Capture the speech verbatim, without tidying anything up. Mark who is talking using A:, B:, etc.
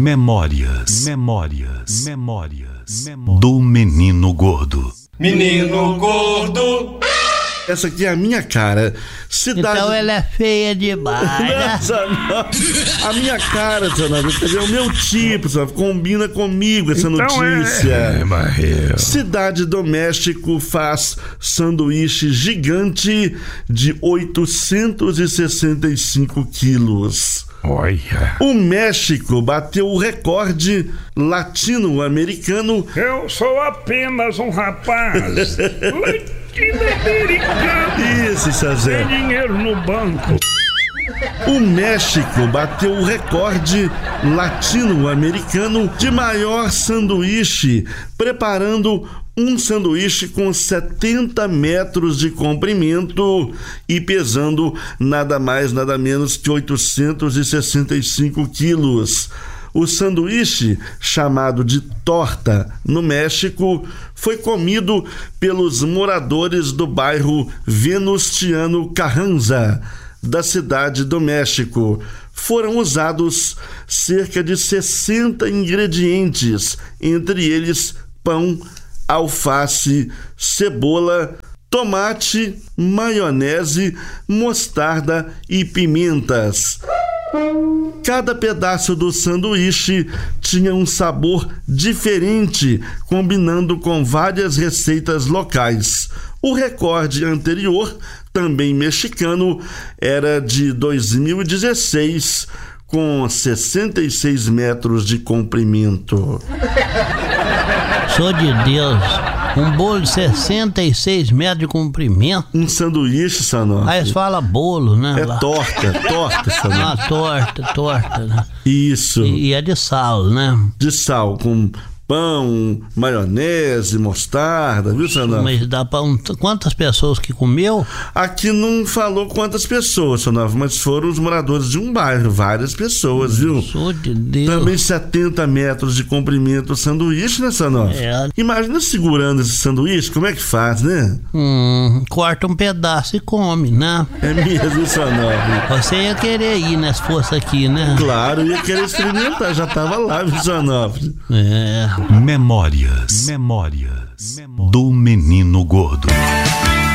A: Memórias, memórias, memórias, memórias do menino gordo.
B: Menino gordo.
C: Essa aqui é a minha cara. Cidade...
D: Então ela é feia demais, né?
C: A minha cara, seu Navio, é o meu tipo, sabe? Combina comigo essa
B: Então
C: notícia.
B: É, é,
C: Cidade do México faz sanduíche gigante de oitocentos e sessenta e cinco quilos.
B: Olha.
C: O México bateu o recorde latino-americano.
B: Eu sou apenas um rapaz latino-americano.
C: Isso, Sazé.
B: Tem dinheiro no banco.
C: O México bateu o recorde latino-americano de maior sanduíche, preparando um sanduíche com setenta metros de comprimento e pesando nada mais, nada menos que oitocentos e sessenta e cinco quilos. O sanduíche, chamado de torta no México, foi comido pelos moradores do bairro Venustiano Carranza, da cidade do México. Foram usados cerca de sessenta ingredientes, entre eles pão, alface, cebola, tomate, maionese, mostarda e pimentas. Cada pedaço do sanduíche tinha um sabor diferente, combinando com várias receitas locais. O recorde anterior, também mexicano, era de dois mil e dezesseis, com sessenta e seis metros de comprimento.
D: Sou de Deus, um bolo de sessenta e seis metros de comprimento.
C: Um sanduíche, Sanofi.
D: Aí eles falam bolo, né?
C: É
D: lá.
C: torta, torta, Sanofi.
D: Ah, torta, torta, né?
C: Isso.
D: E, e é de sal, né?
C: De sal, com pão, maionese, mostarda, viu, Sanofi?
D: Mas dá pra um... Quantas pessoas que comeu?
C: Aqui não falou quantas pessoas, Sanofi, mas foram os moradores de um bairro, várias pessoas, viu?
D: Sou de Deus.
C: Também setenta metros de comprimento o sanduíche, né, Sanofi?
D: É.
C: Imagina segurando esse sanduíche, como é que faz, né?
D: Hum, corta um pedaço e come, né?
C: É mesmo, Sanofi.
D: Você ia querer ir, né, se fosse aqui, né?
C: Claro, ia querer experimentar, já tava lá, viu, Sanofi?
D: É.
A: Memórias, memórias do menino gordo.